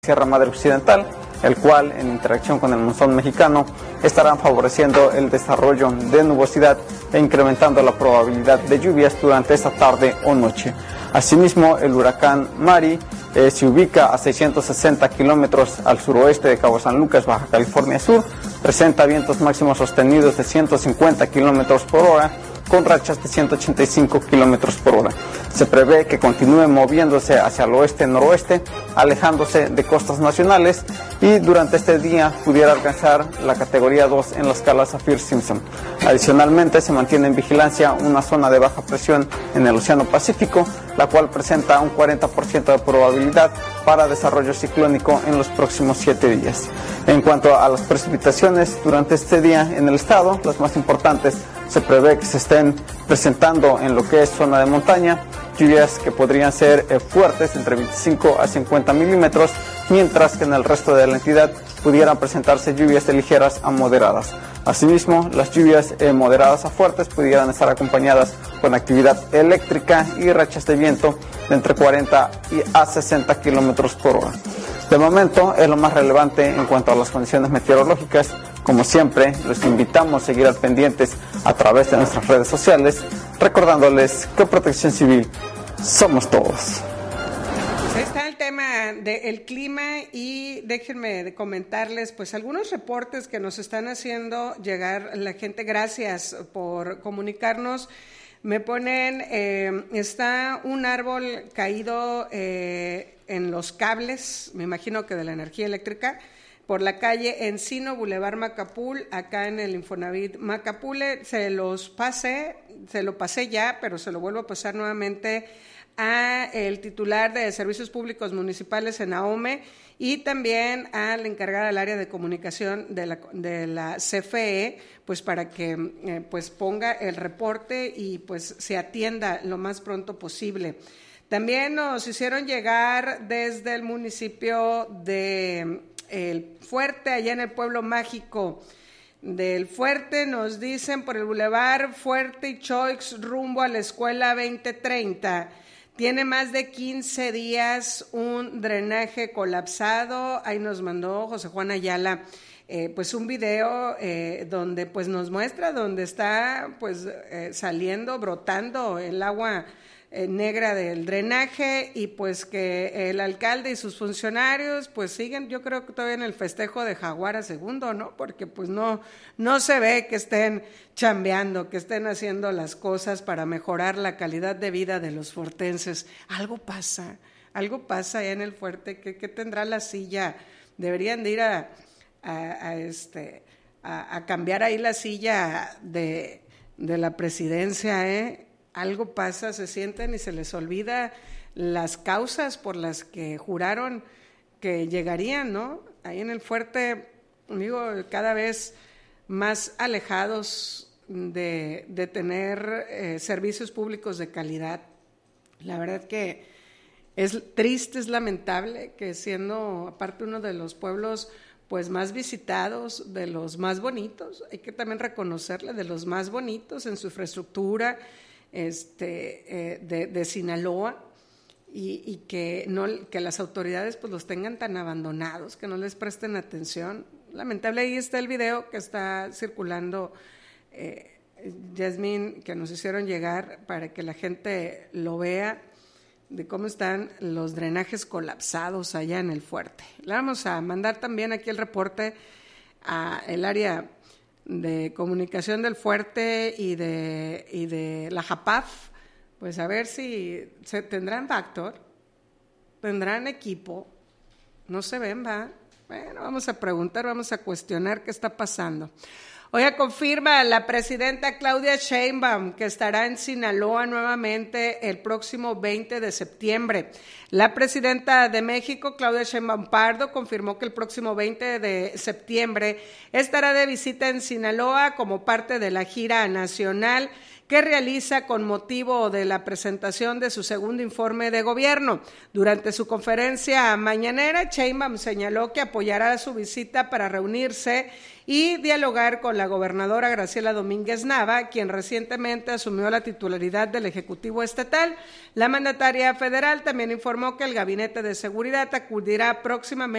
Sierra Madre Occidental, el cual, en interacción con el monzón mexicano, estarán favoreciendo el desarrollo de nubosidad e incrementando la probabilidad de lluvias durante esta tarde o noche. Asimismo, el huracán Mari se ubica a 660 kilómetros al suroeste de Cabo San Lucas, Baja California Sur, presenta vientos máximos sostenidos de 150 kilómetros por hora, con rachas de 185 kilómetros por hora. Se prevé que continúe moviéndose hacia el oeste-noroeste, alejándose de costas nacionales, y durante este día pudiera alcanzar la categoría 2 en la escala Saffir-Simpson. Adicionalmente, se mantiene en vigilancia una zona de baja presión en el Océano Pacífico, la cual presenta un 40% de probabilidad para desarrollo ciclónico en los próximos 7 días. En cuanto a las precipitaciones durante este día en el estado, las más importantes se prevé que se estén presentando en lo que es zona de montaña, lluvias que podrían ser fuertes, entre 25 a 50 milímetros, mientras que en el resto de la entidad pudieran presentarse lluvias de ligeras a moderadas. Asimismo, las lluvias moderadas a fuertes pudieran estar acompañadas con actividad eléctrica y rachas de viento de entre 40 a 60 kilómetros por hora. De momento es lo más relevante en cuanto a las condiciones meteorológicas. Como siempre, los invitamos a seguir al pendientes a través de nuestras redes sociales, recordándoles que Protección Civil somos todos. Pues ahí está el tema del clima, y déjenme comentarles pues algunos reportes que nos están haciendo llegar la gente. Gracias por comunicarnos. Me ponen, está un árbol caído en los cables, me imagino que de la energía eléctrica, por la calle Encino, Boulevard Macapul, acá en el Infonavit Macapule. Se lo pasé ya, pero se lo vuelvo a pasar nuevamente a el titular de Servicios Públicos Municipales en AOME, y también a la encargada del área de comunicación de la CFE, pues para que pues ponga el reporte y pues se atienda lo más pronto posible. También nos hicieron llegar desde el municipio de El Fuerte, allá en el pueblo mágico del Fuerte, nos dicen por el Boulevard Fuerte y Choix rumbo a la escuela 2030. Tiene más de 15 días un drenaje colapsado. Ahí nos mandó José Juan Ayala pues un video donde pues nos muestra donde está pues saliendo, brotando el agua negra del drenaje, y pues que el alcalde y sus funcionarios pues siguen, yo creo que todavía en el festejo de Jaguar segundo, ¿no? Porque pues no se ve que estén chambeando, que estén haciendo las cosas para mejorar la calidad de vida de los fortenses. Algo pasa allá en el Fuerte. ¿Qué tendrá la silla? Deberían de ir a cambiar ahí la silla de la presidencia, Algo pasa, se sienten y se les olvida las causas por las que juraron que llegarían, ¿no? Ahí en el Fuerte, digo, cada vez más alejados de tener servicios públicos de calidad. La verdad que es triste, es lamentable que, siendo aparte uno de los pueblos pues más visitados, de los más bonitos, hay que también reconocerle, de los más bonitos en su infraestructura, de Sinaloa, y que las autoridades pues los tengan tan abandonados, que no les presten atención. Lamentable. Ahí está el video que está circulando, Yasmín, que nos hicieron llegar para que la gente lo vea, de cómo están los drenajes colapsados allá en el Fuerte. Le vamos a mandar también aquí el reporte a el área de comunicación del Fuerte y de la JAPAF, pues a ver si tendrán Bactor, tendrán equipo, no se ven, ¿va? Bueno, vamos a preguntar, vamos a cuestionar qué está pasando. Hoy confirma la presidenta Claudia Sheinbaum que estará en Sinaloa nuevamente el próximo 20 de septiembre. La presidenta de México, Claudia Sheinbaum Pardo, confirmó que el próximo 20 de septiembre estará de visita en Sinaloa como parte de la gira nacional que realiza con motivo de la presentación de su segundo informe de gobierno. Durante su conferencia mañanera, Sheinbaum señaló que apoyará su visita para reunirse y dialogar con la gobernadora Graciela Domínguez Nava, quien recientemente asumió la titularidad del Ejecutivo Estatal. La mandataria federal también informó que el Gabinete de Seguridad acudirá próximamente